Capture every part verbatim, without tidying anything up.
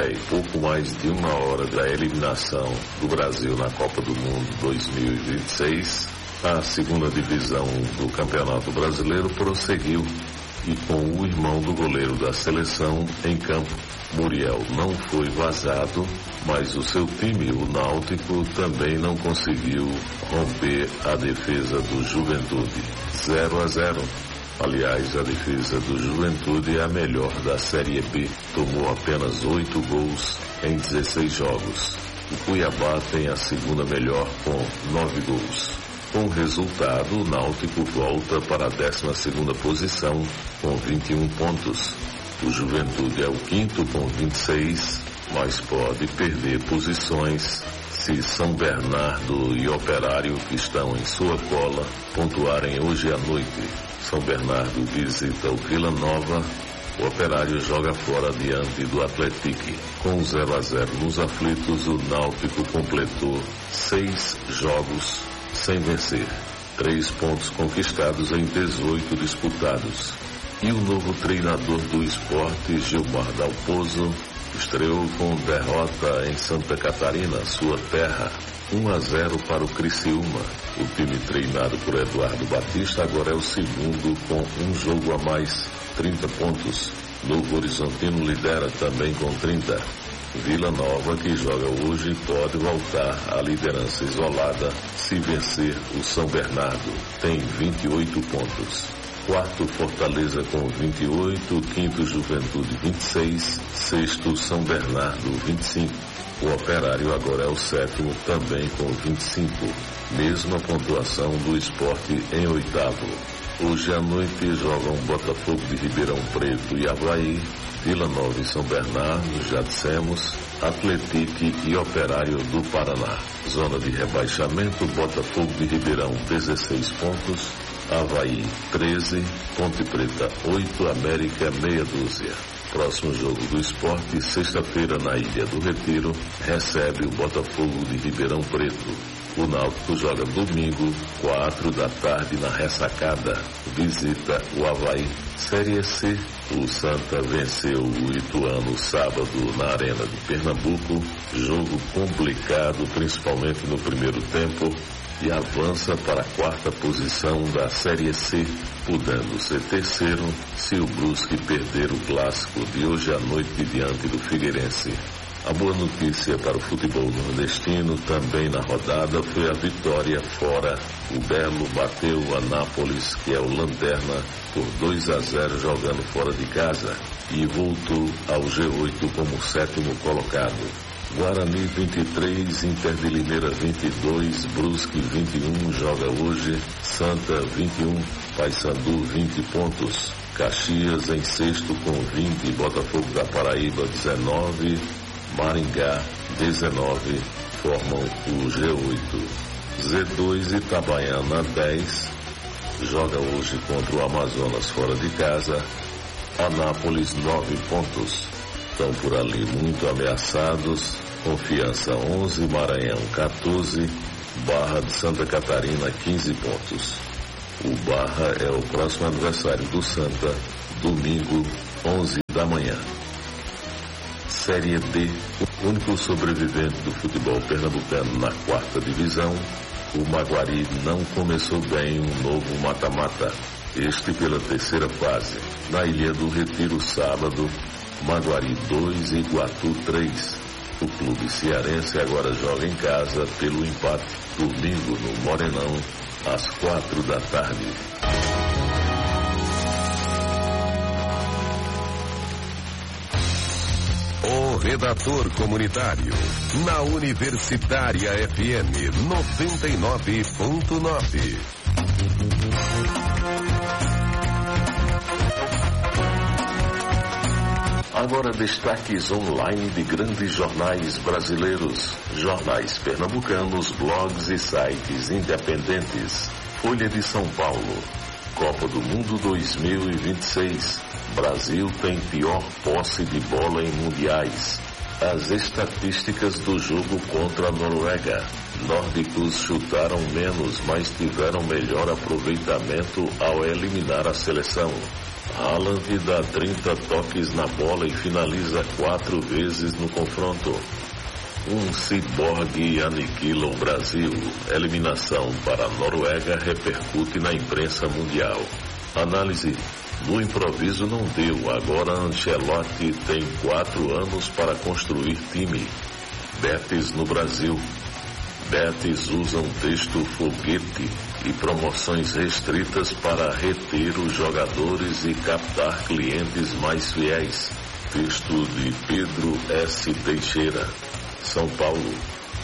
É, e pouco mais de uma hora da eliminação do Brasil na Copa do Mundo dois mil e vinte e seis, a segunda divisão do Campeonato Brasileiro prosseguiu e com o irmão do goleiro da seleção em campo. Muriel não foi vazado, mas o seu time, o Náutico, também não conseguiu romper a defesa do Juventude. zero a zero. Aliás, a defesa do Juventude é a melhor da Série B. Tomou apenas oito gols em dezesseis jogos. O Cuiabá tem a segunda melhor com nove gols. Com o resultado, o Náutico volta para a décima segunda posição com vinte e um pontos. O Juventude é o quinto com vinte e seis, mas pode perder posições se São Bernardo e Operário, que estão em sua cola, pontuarem hoje à noite. São Bernardo visita o Vila Nova, o Operário joga fora diante do Atlético. Com zero a zero nos aflitos, o Náutico completou seis jogos sem vencer. Três pontos conquistados em dezoito disputados. E o novo treinador do Sport, Gilmar Dalpozo, estreou com derrota em Santa Catarina, sua terra, um a zero para o Criciúma. O time treinado por Eduardo Batista agora é o segundo com um jogo a mais, trinta pontos. Novo Horizontino lidera também com trinta. Vila Nova, que joga hoje, pode voltar à liderança isolada se vencer o São Bernardo. Tem vinte e oito pontos. Quarto, Fortaleza com vinte e oito, quinto, Juventude vinte e seis, sexto, São Bernardo vinte e cinco. O Operário agora é o sétimo, também com vinte e cinco. Mesma pontuação do Sport em oitavo. Hoje à noite jogam Botafogo de Ribeirão Preto e Avaí, Vila Nova e São Bernardo, já dissemos, Atlético e Operário do Paraná. Zona de rebaixamento, Botafogo de Ribeirão dezesseis pontos, Avaí treze, Ponte Preta oito, América meia dúzia. Próximo jogo do Sport, sexta-feira na Ilha do Retiro, recebe o Botafogo de Ribeirão Preto. O Náutico joga domingo, quatro da tarde na Ressacada, visita o Avaí. Série C, o Santa venceu o Ituano sábado na Arena de Pernambuco, jogo complicado principalmente no primeiro tempo, e avança para a quarta posição da Série C, podendo ser terceiro se o Brusque perder o clássico de hoje à noite diante do Figueirense. A boa notícia para o futebol nordestino também na rodada foi a vitória fora. O Belo bateu o Anápolis, que é o lanterna, por dois a zero jogando fora de casa e voltou ao G oito como sétimo colocado. Guarani vinte e três, Inter de Limeira vinte e dois, Brusque vinte e um, joga hoje, Santa vinte e um, Paysandu vinte pontos, Caxias em sexto com vinte, Botafogo da Paraíba dezenove, Maringá dezenove, formam o G oito. Z dois, Itabaiana dez, joga hoje contra o Amazonas fora de casa, Anápolis nove pontos. Estão por ali muito ameaçados, Confiança onze, Maranhão quatorze, Barra de Santa Catarina quinze pontos. O Barra é o próximo adversário do Santa, domingo, onze da manhã. Série D, o único sobrevivente do futebol pernambucano na quarta divisão, o Maguari não começou bem um novo mata-mata, este pela terceira fase. Na Ilha do Retiro, sábado, Maguari dois, Iguatu três. O clube cearense agora joga em casa pelo empate, domingo no Morenão, às quatro da tarde. O redator comunitário, na Universitária F M noventa e nove ponto nove. Agora destaques online de grandes jornais brasileiros, jornais pernambucanos, blogs e sites independentes. Folha de São Paulo. Copa do Mundo dois mil e vinte e seis. Brasil tem pior posse de bola em mundiais. As estatísticas do jogo contra a Noruega. Nórdicos chutaram menos, mas tiveram melhor aproveitamento ao eliminar a seleção. Haaland dá trinta toques na bola e finaliza quatro vezes no confronto. Um ciborgue aniquila o Brasil. Eliminação para a Noruega repercute na imprensa mundial. Análise. No improviso não deu. Agora Ancelotti tem quatro anos para construir time. Betis no Brasil. Betis usam texto foguete e promoções restritas para reter os jogadores e captar clientes mais fiéis. Texto de Pedro S. Teixeira. São Paulo.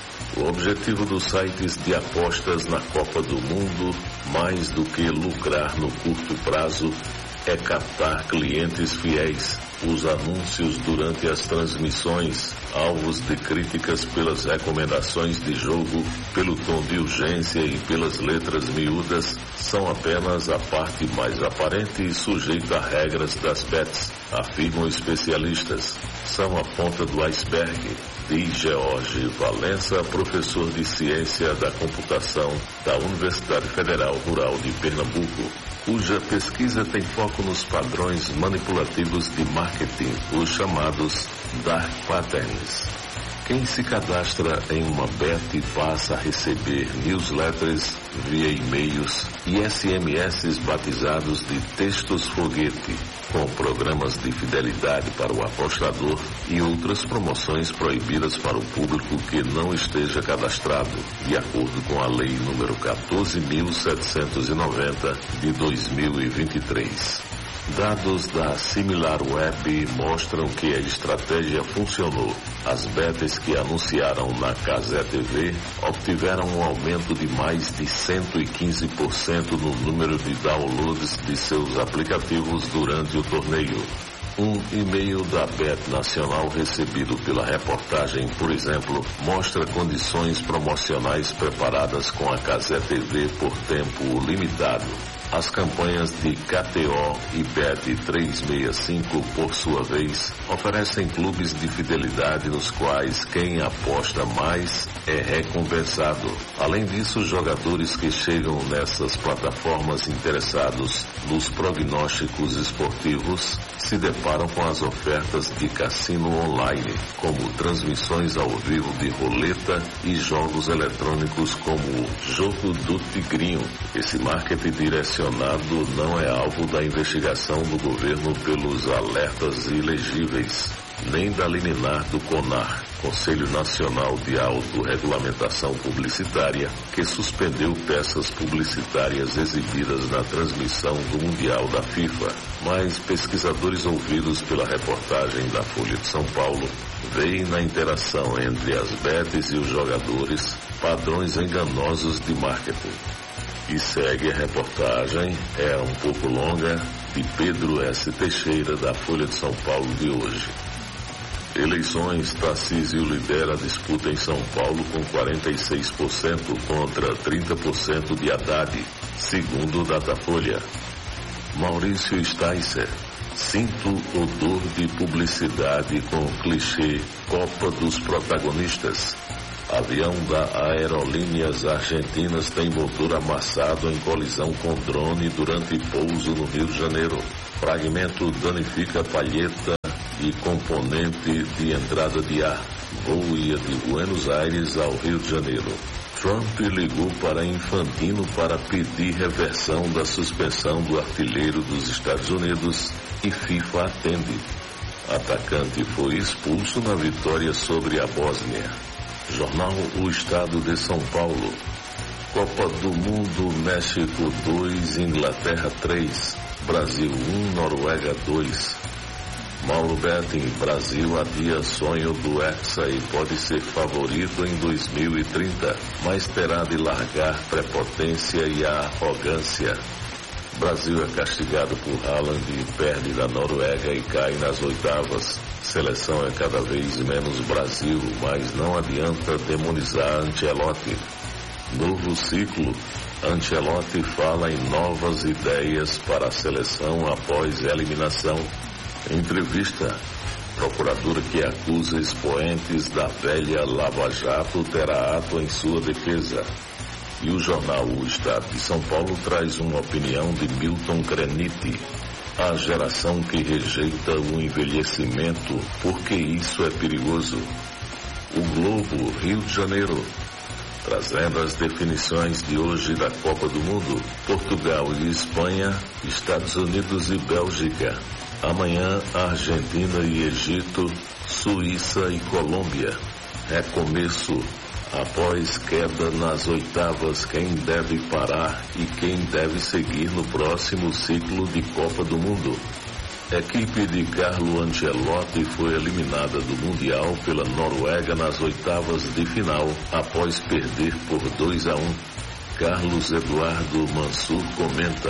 O objetivo dos sites de apostas na Copa do Mundo, mais do que lucrar no curto prazo, é captar clientes fiéis. Os anúncios durante as transmissões, alvos de críticas pelas recomendações de jogo, pelo tom de urgência e pelas letras miúdas, são apenas a parte mais aparente e sujeita a regras das bets, afirmam especialistas. São a ponta do iceberg, diz George Valença, professor de Ciência da Computação da Universidade Federal Rural de Pernambuco, cuja pesquisa tem foco nos padrões manipulativos de marketing, os chamados dark patterns. Quem se cadastra em uma bet passa a receber newsletters via e-mails e S M S batizados de textos foguete, com programas de fidelidade para o apostador e outras promoções proibidas para o público que não esteja cadastrado, de acordo com a Lei número quatorze mil setecentos e noventa de dois mil e vinte e três. Dados da SimilarWeb mostram que a estratégia funcionou. As bets que anunciaram na Cazé T V obtiveram um aumento de mais de cento e quinze por cento no número de downloads de seus aplicativos durante o torneio. Um e-mail da Bet Nacional recebido pela reportagem, por exemplo, mostra condições promocionais preparadas com a Cazé T V por tempo limitado. As campanhas de K T O e Bet trezentos e sessenta e cinco, por sua vez, oferecem clubes de fidelidade nos quais quem aposta mais é recompensado. Além disso, os jogadores que chegam nessas plataformas interessados nos prognósticos esportivos se deparam com as ofertas de cassino online, como transmissões ao vivo de roleta e jogos eletrônicos como o Jogo do Tigrinho. Esse marketing direcionado não é alvo da investigação do governo pelos alertas ilegíveis, nem da liminar do CONAR, Conselho Nacional de Autorregulamentação Publicitária, que suspendeu peças publicitárias exibidas na transmissão do Mundial da FIFA. Mas pesquisadores ouvidos pela reportagem da Folha de São Paulo veem na interação entre as bets e os jogadores padrões enganosos de marketing. E segue a reportagem, é um pouco longa, de Pedro S. Teixeira, da Folha de São Paulo de hoje. Eleições, Tarcísio lidera a disputa em São Paulo com quarenta e seis por cento contra trinta por cento de Haddad, segundo o Datafolha. Maurício Sticer, sinto odor de publicidade com clichê Copa dos Protagonistas. Avião da Aerolíneas Argentinas tem motor amassado em colisão com drone durante pouso no Rio de Janeiro. Fragmento danifica palheta e componente de entrada de ar. Voo ia de Buenos Aires ao Rio de Janeiro. Trump ligou para Infantino para pedir reversão da suspensão do artilheiro dos Estados Unidos e FIFA atende. Atacante foi expulso na vitória sobre a Bósnia. Jornal O Estado de São Paulo. Copa do Mundo, México dois, Inglaterra três, Brasil um, Noruega dois. Mauro Betting, Brasil adia sonho do Hexa e pode ser favorito em dois mil e trinta, mas terá de largar prepotência e a arrogância. Brasil é castigado por Haaland e perde da Noruega e cai nas oitavas. Seleção é cada vez menos Brasil, mas não adianta demonizar Ancelotti. Novo ciclo. Ancelotti fala em novas ideias para a seleção após a eliminação. Entrevista. Procuradora que acusa expoentes da velha Lava Jato terá ato em sua defesa. E o jornal O Estado de São Paulo traz uma opinião de Milton Graniti. A geração que rejeita o envelhecimento porque isso é perigoso. O Globo, Rio de Janeiro. Trazendo as definições de hoje da Copa do Mundo, Portugal e Espanha, Estados Unidos e Bélgica. Amanhã, Argentina e Egito, Suíça e Colômbia. Recomeço. Após queda nas oitavas, quem deve parar e quem deve seguir no próximo ciclo de Copa do Mundo. Equipe de Carlo Ancelotti foi eliminada do Mundial pela Noruega nas oitavas de final, após perder por dois a um. Carlos Eduardo Mansur comenta: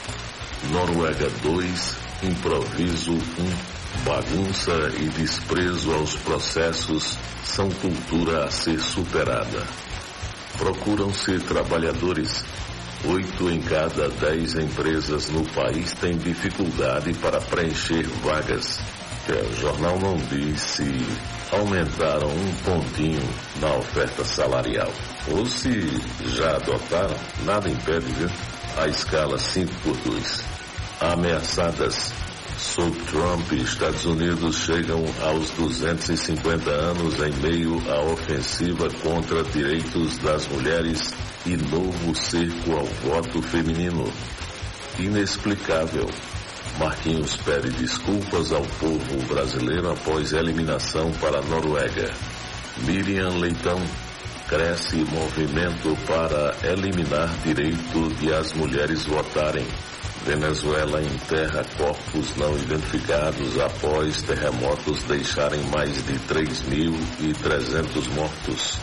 Noruega dois, improviso um. Bagunça e desprezo aos processos são cultura a ser superada. Procuram-se trabalhadores. Oito em cada dez empresas no país têm dificuldade para preencher vagas. O jornal não diz se aumentaram um pontinho na oferta salarial. Ou se já adotaram, nada impede, viu? A escala cinco por dois. Ameaçadas. Sob Trump, Estados Unidos chegam aos duzentos e cinquenta anos em meio à ofensiva contra direitos das mulheres e novo cerco ao voto feminino. Inexplicável. Marquinhos pede desculpas ao povo brasileiro após eliminação para a Noruega. Miriam Leitão. Cresce movimento para eliminar direito de as mulheres votarem. Venezuela enterra corpos não identificados após terremotos deixarem mais de três mil e trezentos mortos.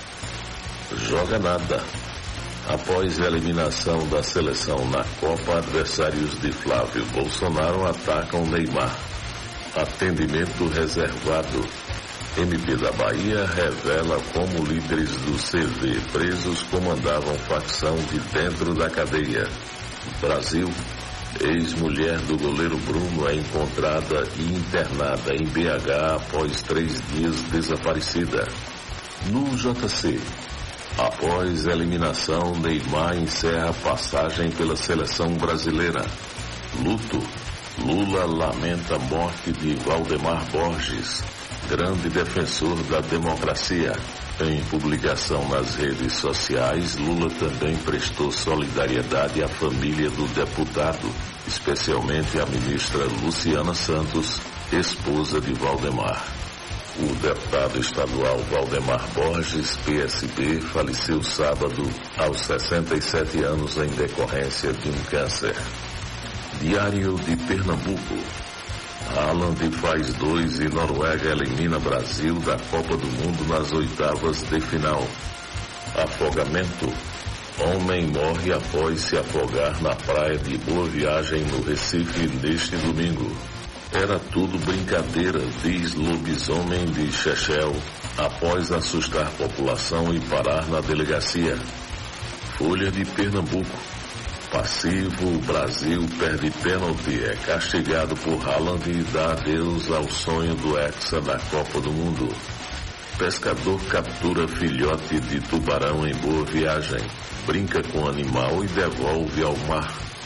Joga nada. Após a eliminação da seleção na Copa, adversários de Flávio Bolsonaro atacam Neymar. Atendimento reservado. M P da Bahia revela como líderes do C V presos comandavam facção de dentro da cadeia. Brasil. Ex-mulher do goleiro Bruno é encontrada e internada em B H após três dias desaparecida. No J C, após eliminação, Neymar encerra passagem pela seleção brasileira. Luto. Lula lamenta a morte de Valdemar Borges, grande defensor da democracia. Em publicação nas redes sociais, Lula também prestou solidariedade à família do deputado, especialmente à ministra Luciana Santos, esposa de Valdemar. O deputado estadual Valdemar Borges, P S B, faleceu sábado aos sessenta e sete anos em decorrência de um câncer. Diário de Pernambuco. Haaland faz dois e Noruega elimina Brasil da Copa do Mundo nas oitavas de final. Afogamento. Homem morre após se afogar na praia de Boa Viagem, no Recife, neste domingo. Era tudo brincadeira, diz lobisomem de Chechel, após assustar população e parar na delegacia. Folha de Pernambuco. Passivo, Brasil perde pênalti, é castigado por Haaland e dá adeus ao sonho do Hexa da Copa do Mundo. Pescador captura filhote de tubarão em Boa Viagem, brinca com o animal e devolve ao mar.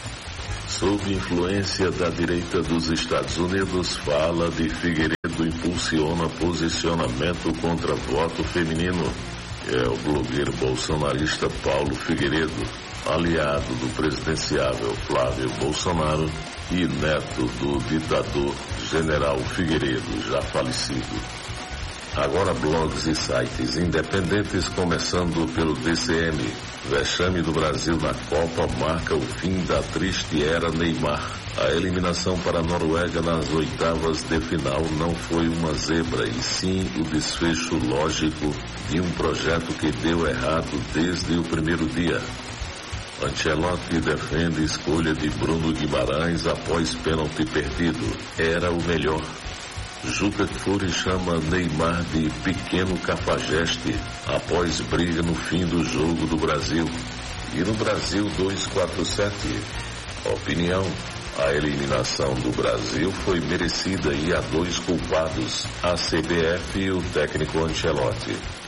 Sob influência da direita dos Estados Unidos, fala de Figueiredo impulsiona posicionamento contra voto feminino. É o blogueiro bolsonarista Paulo Figueiredo, aliado do presidenciável Flávio Bolsonaro e neto do ditador General Figueiredo, já falecido. Agora blogs e sites independentes, começando pelo D C M. Vexame do Brasil na Copa marca o fim da triste era Neymar. A eliminação para a Noruega nas oitavas de final não foi uma zebra, e sim o desfecho lógico de um projeto que deu errado desde o primeiro dia. Ancelotti defende escolha de Bruno Guimarães após pênalti perdido. Era o melhor. Juca Kfouri chama Neymar de pequeno cafajeste após briga no fim do jogo do Brasil. E no Brasil duzentos e quarenta e sete. Opinião: a eliminação do Brasil foi merecida e há dois culpados, a C B F e o técnico Ancelotti.